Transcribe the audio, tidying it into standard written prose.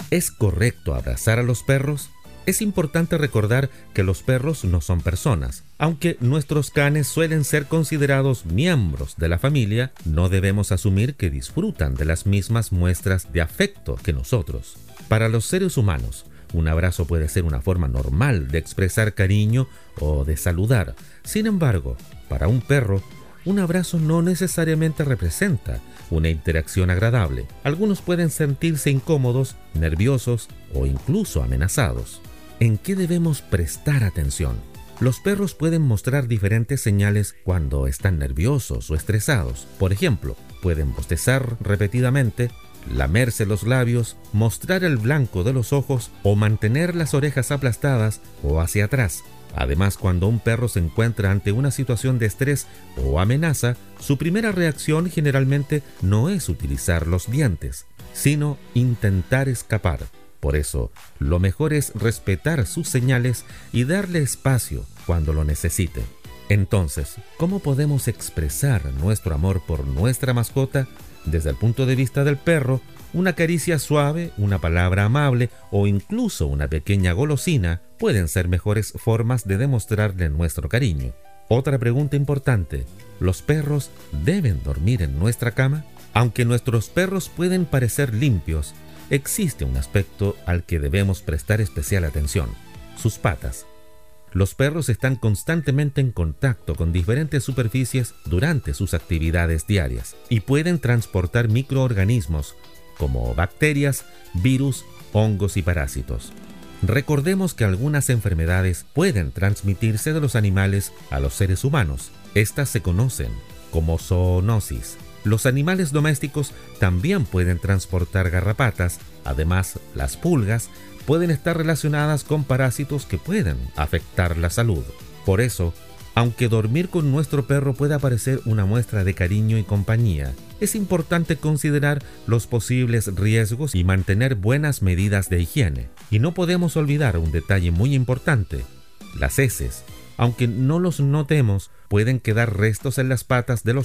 ¿Es correcto abrazar a los perros? Es importante recordar que los perros no son personas. Aunque nuestros canes suelen ser considerados miembros de la familia, no debemos asumir que disfrutan de las mismas muestras de afecto que nosotros. Para los seres humanos, un abrazo puede ser una forma normal de expresar cariño o de saludar. Sin embargo, para un perro, un abrazo no necesariamente representa una interacción agradable. Algunos pueden sentirse incómodos, nerviosos o incluso amenazados. ¿En qué debemos prestar atención? Los perros pueden mostrar diferentes señales cuando están nerviosos o estresados. Por ejemplo, pueden bostezar repetidamente, lamerse los labios, mostrar el blanco de los ojos o mantener las orejas aplastadas o hacia atrás. Además, cuando un perro se encuentra ante una situación de estrés o amenaza, su primera reacción generalmente no es utilizar los dientes, sino intentar escapar. Por eso, lo mejor es respetar sus señales y darle espacio cuando lo necesite. Entonces, ¿cómo podemos expresar nuestro amor por nuestra mascota? Desde el punto de vista del perro, una caricia suave, una palabra amable o incluso una pequeña golosina pueden ser mejores formas de demostrarle nuestro cariño. Otra pregunta importante: ¿los perros deben dormir en nuestra cama? Aunque nuestros perros pueden parecer limpios, existe un aspecto al que debemos prestar especial atención: sus patas. Los perros están constantemente en contacto con diferentes superficies durante sus actividades diarias y pueden transportar microorganismos como bacterias, virus, hongos y parásitos. Recordemos que algunas enfermedades pueden transmitirse de los animales a los seres humanos. Estas se conocen como zoonosis. Los animales domésticos también pueden transportar garrapatas. Además, las pulgas pueden estar relacionadas con parásitos que pueden afectar la salud. Por eso, aunque dormir con nuestro perro pueda parecer una muestra de cariño y compañía, es importante considerar los posibles riesgos y mantener buenas medidas de higiene. Y no podemos olvidar un detalle muy importante: las heces. Aunque no los notemos, pueden quedar restos en las patas de los